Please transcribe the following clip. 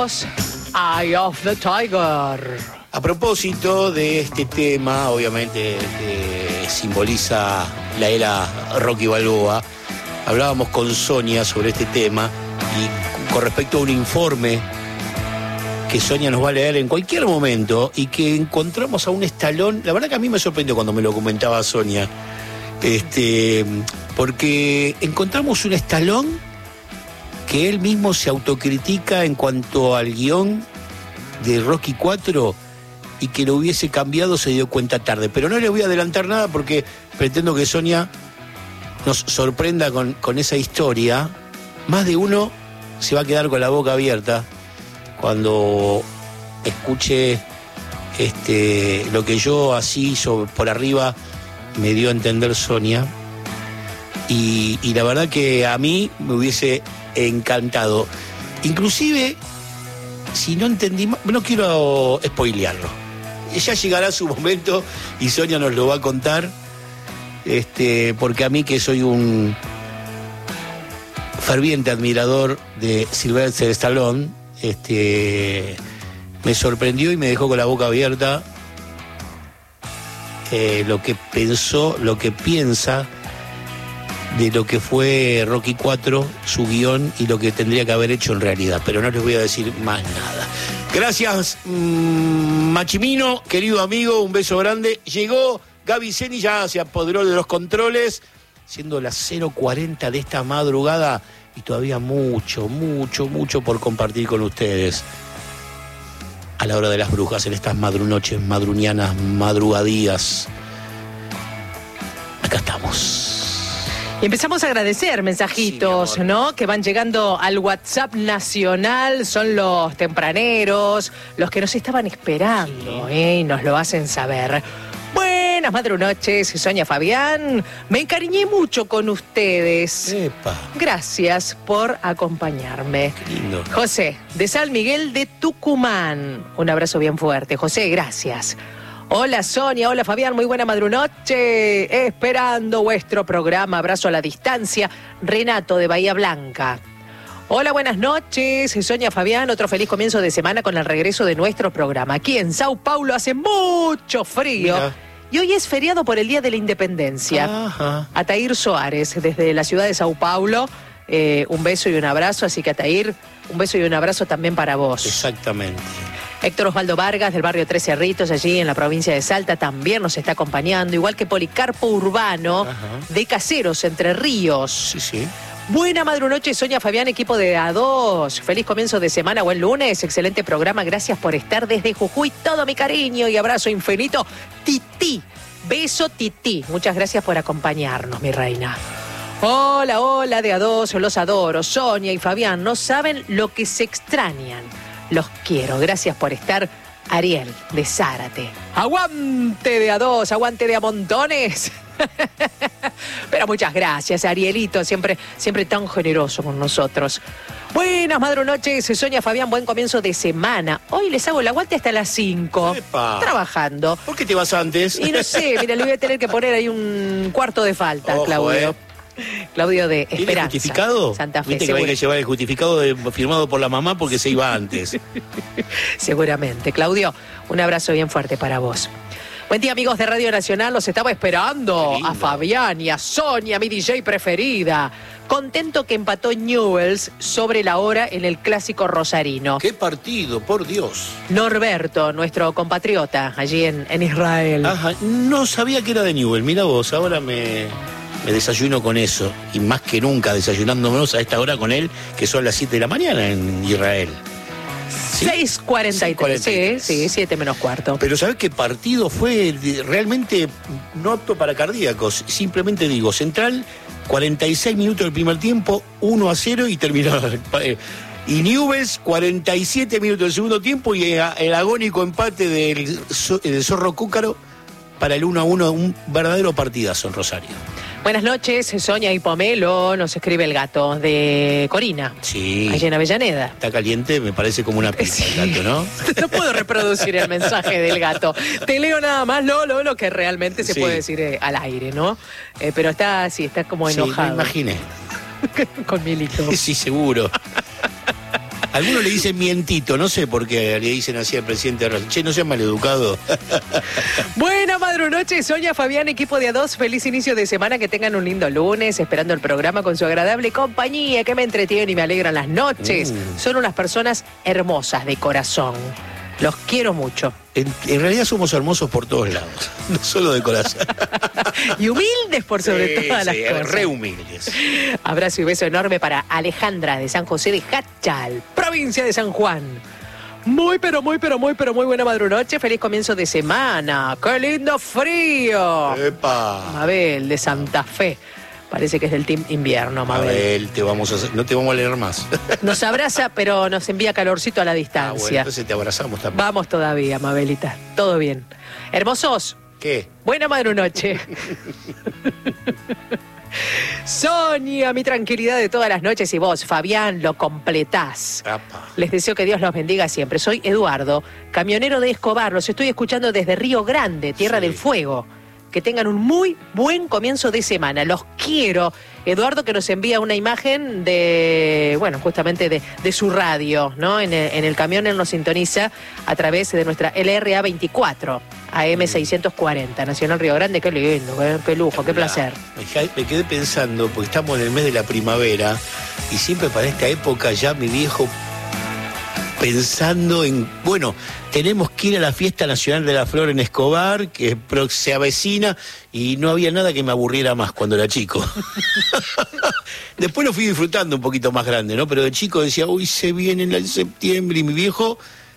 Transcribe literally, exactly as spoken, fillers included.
amigos, Eye of the Tiger. A propósito de este tema, obviamente que simboliza la era Rocky Balboa, hablábamos con Sonia sobre este tema y con respecto a un informe que Sonia nos va a leer en cualquier momento y que encontramos a un Stallone. La verdad que a mí me sorprendió cuando me lo comentaba Sonia, este, porque encontramos un Stallone que él mismo se autocritica en cuanto al guión de Rocky cuatro y que lo hubiese cambiado se dio cuenta tarde. Pero no le voy a adelantar nada porque pretendo que Sonia nos sorprenda con, con esa historia. Más de uno se va a quedar con la boca abierta cuando escuche este, lo que yo así sobre, por arriba me dio a entender Sonia. Y, y la verdad que a mí me hubiese encantado. Inclusive, si no entendí, no quiero spoilearlo. Ya llegará su momento y Sonia nos lo va a contar. Este, porque a mí, que soy un ferviente admirador de Sylvester Stallone, este, me sorprendió y me dejó con la boca abierta eh, lo que pensó, lo que piensa de lo que fue Rocky cuatro, su guión y lo que tendría que haber hecho en realidad. Pero no les voy a decir más nada. Gracias, mmm, Machimino, querido amigo, un beso grande. Llegó Gaby Zeni, ya se apoderó de los controles, siendo las cero cuarenta de esta madrugada y todavía mucho, mucho, mucho por compartir con ustedes. A la hora de las brujas, en estas madrunoches, madrunianas, madrugadías. Acá estamos. Y empezamos a agradecer mensajitos, sí, ¿no? Que van llegando al WhatsApp nacional. Son los tempraneros, los que nos estaban esperando, sí. ¿eh? Y nos lo hacen saber. Buenas madrunoches, Sonia, Fabián. Me encariñé mucho con ustedes. Epa. Gracias por acompañarme. Qué lindo. José, de San Miguel de Tucumán. Un abrazo bien fuerte. José, gracias. Hola Sonia, hola Fabián, muy buena madrunoche. Esperando vuestro programa. Abrazo a la distancia. Renato de Bahía Blanca. Hola, buenas noches. Sonia, Fabián, otro feliz comienzo de semana con el regreso de nuestro programa. Aquí en Sao Paulo hace mucho frío. Mira. Y hoy es feriado por el Día de la Independencia. Ajá. Atair Soares, desde la ciudad de Sao Paulo. Eh, un beso y un abrazo. Así que Atair, un beso y un abrazo también para vos. Exactamente. Héctor Osvaldo Vargas, del barrio Tres Cerritos, allí en la provincia de Salta, también nos está acompañando, igual que Policarpo Urbano, ajá, de Caseros, Entre Ríos. Sí, sí. Buena madrunoche, Sonia, Fabián, equipo de A dos. Feliz comienzo de semana, buen lunes, excelente programa. Gracias por estar desde Jujuy. Todo mi cariño y abrazo infinito. Titi, beso Titi. Muchas gracias por acompañarnos, mi reina. Hola, hola de A dos, los adoro. Sonia y Fabián, no saben lo que se extrañan. Los quiero. Gracias por estar. Ariel, de Zárate. Aguante de A dos, aguante de a montones. Pero muchas gracias, Arielito, siempre, siempre tan generoso con nosotros. Buenas madrunoches, Sonia, Fabián, buen comienzo de semana. Hoy les hago el aguante hasta las cinco. Epa. Trabajando. ¿Por qué te vas antes? Y no sé, mira, le voy a tener que poner ahí un cuarto de falta, Ojo, Claudio. Eh. Claudio de Esperanza. ¿Tiene justificado? Santa Fe. Viste que hay que llevar el justificado de, firmado por la mamá porque se iba antes. Seguramente. Claudio, un abrazo bien fuerte para vos. Buen día, amigos de Radio Nacional. Los estaba esperando a Fabián y a Sonia, mi D J preferida. Contento que empató Newell's sobre la hora en el clásico rosarino. ¡Qué partido, por Dios! Norberto, nuestro compatriota, allí en, en Israel. Ajá, no sabía que era de Newell. Mira vos, ahora me... Me desayuno con eso, y más que nunca desayunándonos a esta hora con él, que son las siete de la mañana en Israel. ¿Sí? seis cuarenta y tres, sí, sí, siete menos cuarto. Pero ¿sabés qué partido fue realmente no apto para cardíacos? Simplemente digo, Central, cuarenta y seis minutos del primer tiempo, uno a cero y terminó. Y Newell's, cuarenta y siete minutos del segundo tiempo y el agónico empate del, del Zorro Cúcaro para el uno a uno, un verdadero partidazo en Rosario. Buenas noches, Sonia y Pomelo, nos escribe el gato de Corina. Sí. Allí en Avellaneda. Está caliente, me parece como una pizza sí. El gato, ¿no? No puedo reproducir el mensaje del gato. Te leo nada más lo, lo, lo que realmente se sí. puede decir eh, al aire, ¿no? Eh, pero está así, está como enojado. Sí, me imaginé. Con Milito. Sí, seguro. Algunos le dicen mientito, no sé por qué le dicen así al presidente de Racing. Che, no sean maleducados. Buena madrunoche, Sonia, Fabián, equipo de A dos. Feliz inicio de semana, que tengan un lindo lunes, esperando el programa con su agradable compañía, que me entretienen y me alegran las noches. Mm. Son unas personas hermosas de corazón. Los quiero mucho. En, en realidad somos hermosos por todos lados, no solo de corazón. Y humildes por sobre sí, todas sí, las cosas. Re humildes. Abrazo y beso enorme para Alejandra de San José de Hachal, provincia de San Juan. Muy, pero muy, pero muy, pero muy buena madrunoche. Feliz comienzo de semana. ¡Qué lindo frío! ¡Epa! Mabel de Santa Fe. Parece que es del team invierno, Mabel. Mabel, te vamos a hacer, no te vamos a leer más. Nos abraza, pero nos envía calorcito a la distancia. Ah, bueno, entonces te abrazamos también. Vamos todavía, Mabelita. Todo bien. Hermosos. ¿Qué? Buena madrunoche. Sonia, mi tranquilidad de todas las noches, y vos, Fabián, lo completás. Apa. Les deseo que Dios los bendiga siempre. Soy Eduardo, camionero de Escobar. Los estoy escuchando desde Río Grande, Tierra sí. del Fuego. Que tengan un muy buen comienzo de semana. Los quiero. Eduardo, que nos envía una imagen de, bueno, justamente de, de su radio, ¿no? En el, en el camión él nos sintoniza a través de nuestra L R A veinticuatro, A M seiscientos cuarenta, Nacional Río Grande. Qué lindo, qué, qué lujo, qué placer. Me quedé pensando, porque estamos en el mes de la primavera, y siempre para esta época ya mi viejo pensando en, bueno, tenemos que ir a la Fiesta Nacional de la Flor en Escobar, que se avecina, y no había nada que me aburriera más cuando era chico. Después lo fui disfrutando un poquito más grande, ¿no? Pero de chico decía, uy, se viene en septiembre, y mi viejo